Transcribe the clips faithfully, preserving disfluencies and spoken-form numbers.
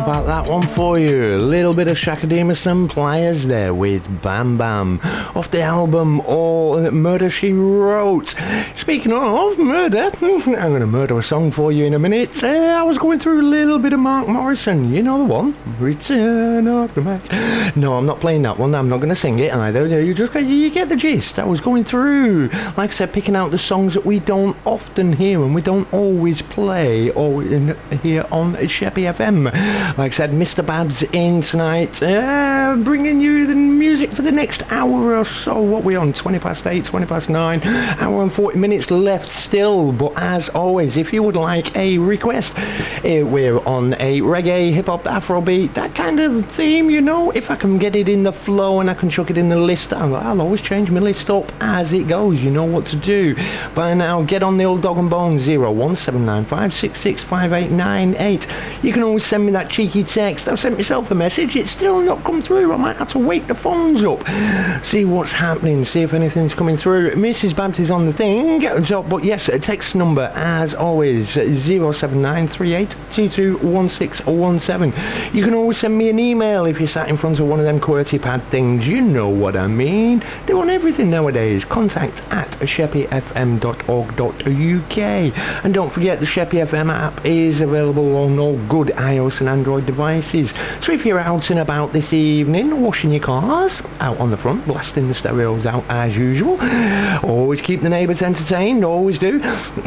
about that one for you. A little bit of Shaka Demus and Pliers there with Bam Bam off the album All Murder She Wrote. Speaking of murder, I'm going to murder a song for you in a minute. Uh, I was going through a little bit of Mark Morrison. You know the one? Return of the Mac. No, I'm not playing that one. I'm not going to sing it either. You just you get the gist. I was going through, like I said, picking out the songs that we don't often hear and we don't always play or in, here on Sheppy F M. Like I said, Mister Babs in tonight, uh, bringing you the music for the next hour or so. What are we on? twenty past eight, twenty past nine, hour and forty minutes left still. But as always, if you would like a request, uh, we're on a reggae, hip-hop, afrobeat, that kind of theme, you know. If I can get it in the flow and I can chuck it in the list, I'll, I'll always change my list up as it goes. You know what to do. By now, get on the old dog and bone, zero one seven nine five six six five eight nine eight. You can always send me that cheeky text. I've sent myself a message. It's still not come through. I might have to wake the phones up, see what's happening, see if anything's coming through. Missus Babs is on the thing. So, but yes, a text number as always, zero seven nine three eight two two one six one seven. You can always send me an email if you're sat in front of one of them QWERTY pad things. You know what I mean. They're on everything nowadays. Contact at sheppy f m dot org dot u k. And don't forget, the Sheppy F M app is available on all good iOS and Android devices. So if you're out and about this evening, washing your cars, out on the front, blasting the stereos out as usual, always keep the neighbours entertained, always do.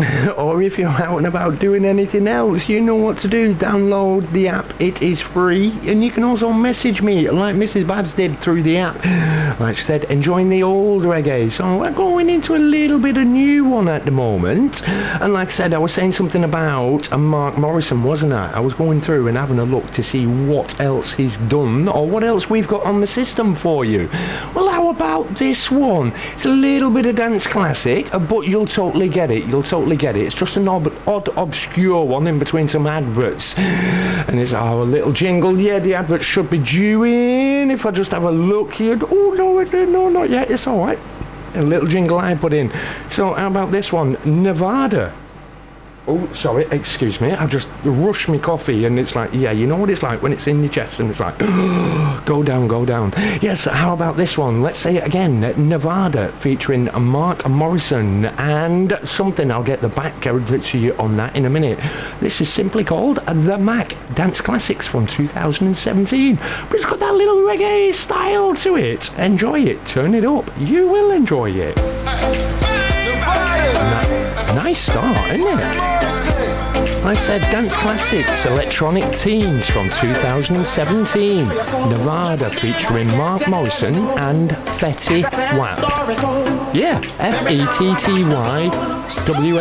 Or if you're out and about doing anything else, you know what to do. Download the app, it is free, and you can also message me like Missus Babs did through the app. Like she said, enjoying the old reggae. So we're going into a little bit of new one at the moment. And like I said, I was saying something about a Mark Morrison, wasn't I? I was going through and having a look to see what else he's done or what else we've got on the system for you. Well, how about this one? It's a little bit of dance classic, but you'll totally get it. You'll totally get it. It's just an odd, odd obscure one in between some adverts. And it's our oh, little jingle. Yeah, the advert should be due in. If I just have a look here. Oh, no, no, not yet. It's all right. A little jingle I put in. So how about this one? Nevada. Oh, sorry, excuse me. I just rushed my coffee and it's like, yeah, you know what it's like when it's in your chest and it's like, go down, go down. Yes, how about this one? Let's say it again. Nevada, featuring Mark Morrison and something. I'll get the back to you on that in a minute. This is simply called The Mac Dance Classics from two thousand seventeen. But it's got that little reggae style to it. Enjoy it. Turn it up. You will enjoy it. Nice start, isn't it? Like I said, Dance Classics, Electronic Teens from two thousand seventeen. Nevada featuring Mark Morrison and Fetty Wap. Yeah, F E T T Y W